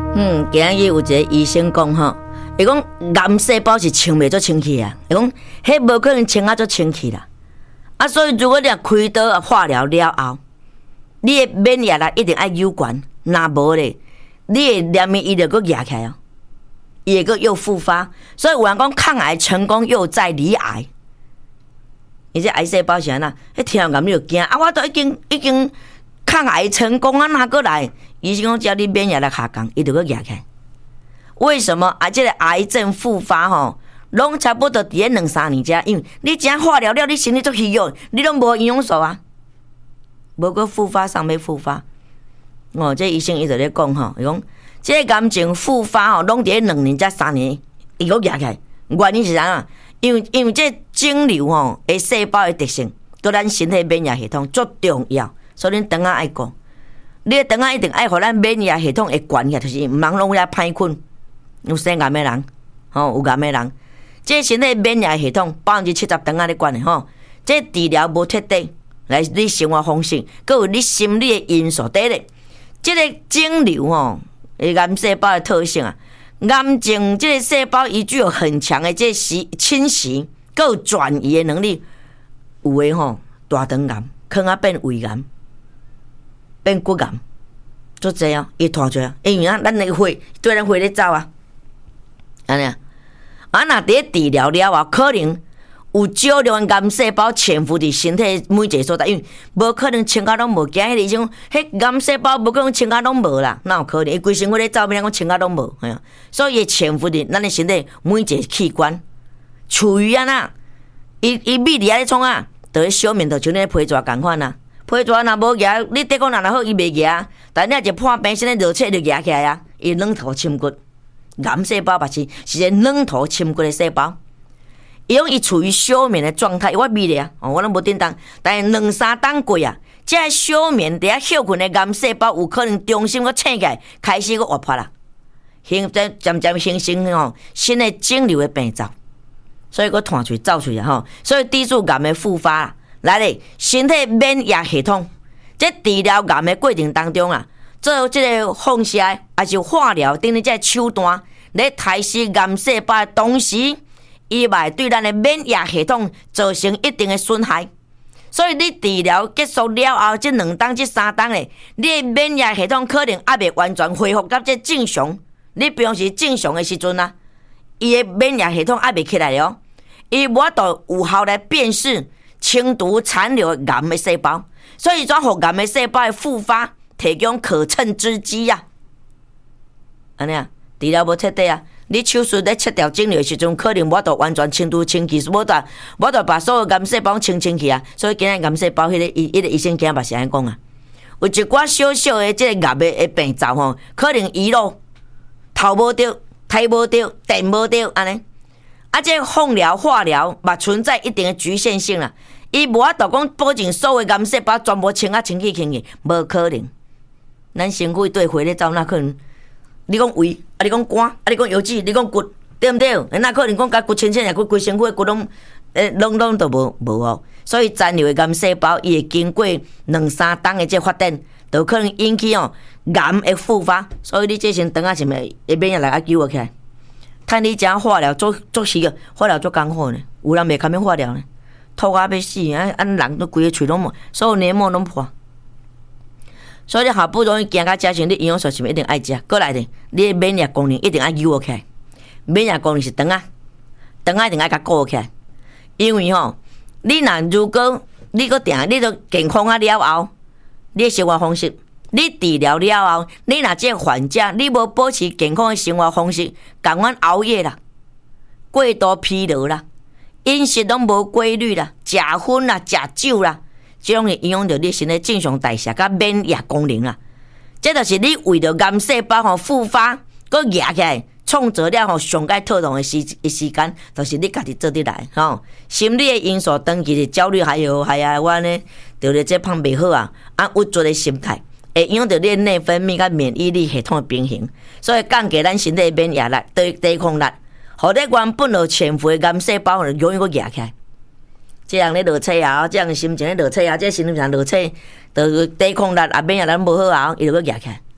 今日有一个医生讲吼，伊讲癌细胞是清袂足清气啊，伊讲迄无可能清啊足清气啦。啊，所以如果你开刀化疗了后，你的免疫力一定要有悬，若无咧，你的黏液伊就搁压起来哦，伊会搁又复发。所以有人讲抗癌成功又再罹癌，伊这癌细胞是安那？迄听癌你就惊啊！我都已经抗癌成功啊，哪搁来？医生讲只要你免疫力下降，伊就搁压起来。为什么啊？这个癌症复发吼，拢差不多伫咧2-3年遮，因为你真化疗了，你身体足虚弱，你拢无营养素啊，无搁复发，上要复发。哦，这医生伊就咧讲吼，伊讲这个癌症复发吼，拢伫咧2年至3年，伊搁压起来。原因是啥啊？因为这肿瘤吼，诶细胞的特性，对咱身体免疫系统足重要，所以恁肠仔爱顾。你的肠仔一定爱互咱免疫系统会悬起，就是毋通拢遐歹困。有生癌的人，有癌的人，这身体免疫系统70%肠仔咧管的吼。这治疗无彻底，来你生活方式，佮有你心理的因素。第一个，这个肿瘤吼，癌细胞的特性啊，癌症这个细胞伊具有很强的这侵袭，佮有转移的能力。有的吼大肠癌，可能变胃癌，变骨癌，足济啊，伊拖做啊，因为咱的血对咱血咧走啊。安尼啊，若伫治疗了后，可能有少量癌细胞潜伏伫身体每一个所在，因为无可能清甲拢无。今日医生迄癌细胞无可能清甲拢无啦，哪有可能？伊规身躯咧走，变讲清甲拢无，哎呀，所以伊潜伏伫咱的身体每一个器官，处于安那，伊米伫遐咧创啊，就咧小面，就像咧皮蛇共款啊。皮蛇若无牙，你抵抗力好，伊袂牙，但你若一破病，身体热切就牙起来啊，伊软土深骨。癌细胞也是一个软土深骨的细胞，伊处于休眠的状态。我咪咧啊，我拢无叮当，但是2-3天过啊，这休眠伫遐休困的癌细胞有可能重新搁醒起来，开始搁活泼啦，渐渐形成吼新的肿瘤的病灶，所以搁弹出走出来吼。所以低数癌的复发啦，来咧身体免疫系统，这治疗癌的过程当中啊。做这个放射还是化疗等于这手段，咧杀死癌细胞的同时，伊嘛对咱的免疫系统造成一定的损害。所以你治疗结束了后，这2天、这3天咧，你的免疫系统可能还未完全恢复到这正常。你平时正常的时阵啊，伊的免疫系统还未起来哦，伊无法度有效来辨识清除残留的癌的细胞，所以怎互癌的细胞的复发？提供可乘之机呀，安尼啊，治疗无彻底啊！你手术咧切掉肿瘤的时阵，可能无法度完全清除清气，无法度把所有癌细胞清去啊！所以今日癌细胞迄个医生今日嘛是安讲啊，有一寡小小的这个癌的病灶吼，可能遗漏头无着、胎无着、电无着安尼，啊，这放疗、化疗嘛存在一定的局限性啦，伊无法度讲保证所有癌细胞全部清去，无可能。咱身躯对血咧走，哪可能？你讲胃，啊你讲肝，啊你讲腰子，你讲骨，对毋对？哪可能讲甲骨清清，骨规身躯骨拢都无哦。所以残留的癌细胞，伊会经过2-3天的这发展，就可能引起癌的复发。所以你这先等下是咪会免疫力啊救起来？趁你食化疗足死个，化疗足艰苦呢。有人袂堪要化疗呢，吐啊要死，人都规个喙拢所有黏膜拢破。所以你好不容易行到这时，你营养素是一定爱食。过来的，你的免疫功能一定要有起来。免疫功能是肠一定爱甲顾起来。因为吼，你如果你个定，你都健康啊了后，你的生活方式，你治疗了后，你若这患者，你无保持健康的生活方式，共阮熬夜啦，过度疲劳啦，饮食拢无规律啦，食薰啦，食酒啦。这种会影响到你身体正常代谢甲免疫功能啦，这就是你为着癌细胞吼复发，搁压起来，创造了吼上该透动的时间，就是你家己做得来吼。心理的因素，长期的焦虑，还有我呢，就咧这胖袂好啊，郁卒的心态，会影响到你内分泌甲免疫力系统的平衡，所以降低咱身体免疫力、抵抗力，互你原本就潜伏的癌细胞容易搁压起来。这样咧落车啊，这样心情咧落车啊，这心情上落车，就抵抗力啊免疫力无好啊，伊就搁压起来。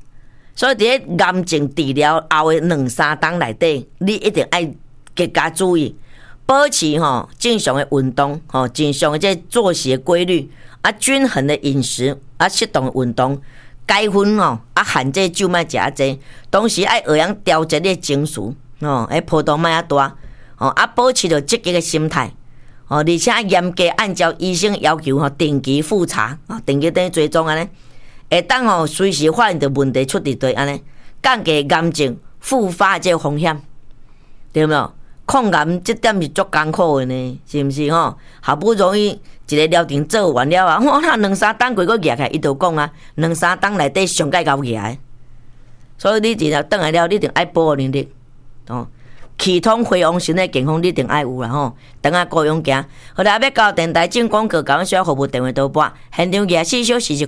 所以伫咧癌症治疗后的2-3天内底，你一定爱更加注意，保持正常的运动，正常的这作息规律，均衡的饮食，适当的运动，该分限制酒莫食啊济，同时爱学样调节你的情绪，波动莫啊大，保持着积极的心态，而且严格按照医生要求定期复查，定期等于追踪安尼，会当随时发现到问题出伫对安尼，降低癌症复发这风险，对没有？抗癌这点是足艰苦的呢，是不是好不容易一个疗程做完了啊，那2-3天过个举起来，伊就讲啊，2-3天内底上盖高起来，所以你一定转来了，你一定爱保护能力气通恢复身体健康，你一定爱有啦等下高勇行，好啦，要到电台进广告，讲需要服务电话倒拨，现场24小时是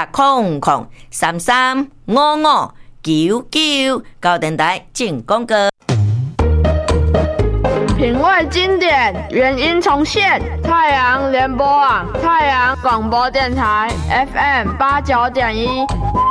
0800335599，到电台进广告。 品味经典，原音重现。太阳联播网，太阳广播电台 FM 89.1。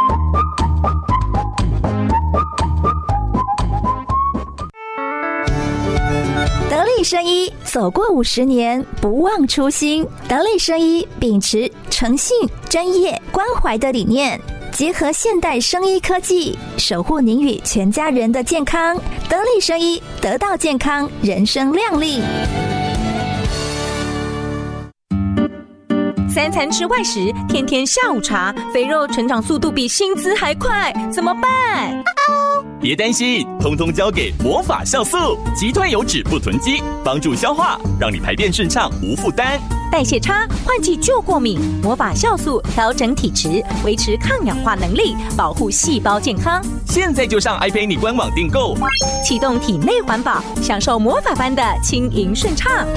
得力生医走过50年，不忘初心。得力生医秉持诚信、专业、关怀的理念，结合现代生医科技，守护您与全家人的健康。得力生医，得到健康，人生亮丽。 3餐吃外食，天天下午茶，肥肉成长速度比薪资还快，怎么办？ 别担心，通通交给魔法酵素，击退油脂不囤积，帮助消化，让你排便顺畅无负担。 代谢差，换季就过敏，魔法酵素调整体质，维持抗氧化能力，保护细胞健康。 现在就上iPay你官网订购， 启动体内环保，享受魔法般的轻盈顺畅。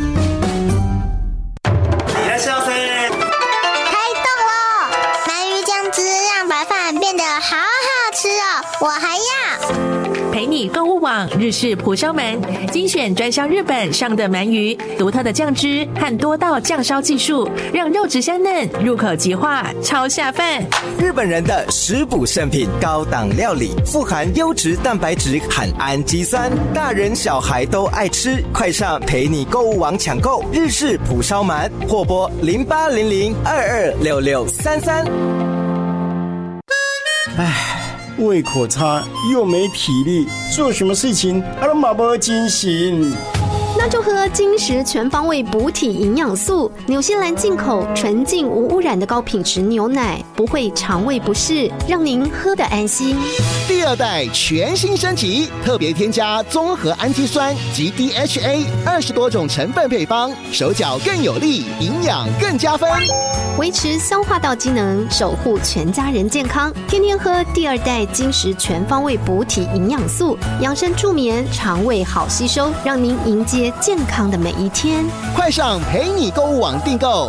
变得好好吃哦，我还要。 陪你购物网日式蒲烧鳗，精选专销日本上的鳗鱼，独特的酱汁和多道酱烧技术，让肉质香嫩，入口即化，超下饭。 日本人的食补圣品，高档料理，富含优质蛋白质和氨基酸，大人小孩都爱吃。快上陪你购物网抢购日式蒲烧鳗，或拨0800226633。 胃口差又没体力，做什么事情都没精神。 那就喝金石全方位补体营养素，纽西兰进口纯净无污染的高品质牛奶，不会肠胃不适，让您喝得安心。 第2代全新升级，特别添加综合氨基酸及 DHA20多种成分配方，手脚更有力，营养更加分， 维持消化道机能，守护全家人健康。天天喝第2代金石全方位补体营养素，养生助眠，肠胃好吸收，让您迎接健康的每一天。 快上陪你购物网订购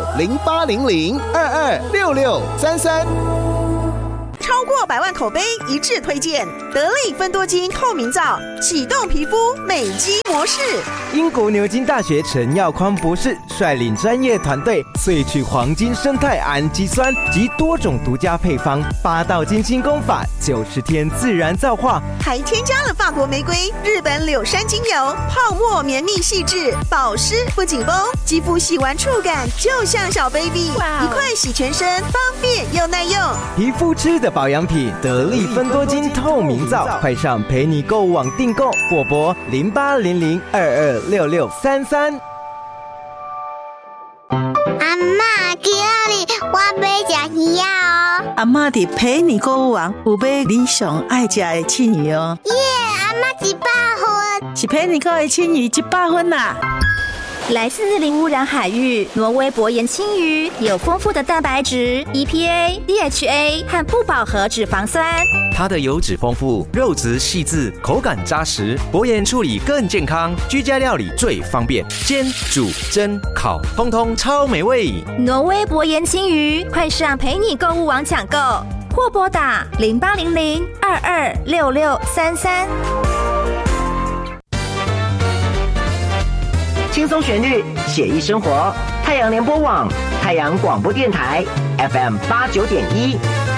0800226633。 超过100万口碑一致推荐得力芬多精透明皂，启动皮肤美肌模式。 英国牛津大学陈耀匡博士率领专业团队萃取黄金生态氨基酸及多种独家配方，8道精心工法，90天自然皂化， 还添加了法国玫瑰、日本柳杉精油，泡沫绵密细致，保湿不紧绷，肌肤洗完触感就像小 baby， 一块洗全身，方便又耐用。 皮肤吃的保养品，得力芬多精透明皂，快上陪你购物网订购，或拨0800226633。 阿嬷，今日我要吃鱼哦。 阿嬷伫陪你购物网有买你上爱吃的青鱼哦。 耶，阿嬷100分， 是陪你购的青鱼100分啦。 来自零污染海域，挪威薄盐青鱼有丰富的蛋白质、EPA、DHA 和不饱和脂肪酸。 它的油脂丰富，肉质细致，口感扎实，薄盐处理更健康，居家料理最方便，煎、煮、蒸、烤，通通超美味。 挪威薄盐青鱼，快上陪你购物网抢购，或拨打0800226633。 轻松旋律，写意生活。太阳联播网，太阳广播电台 FM 89.1。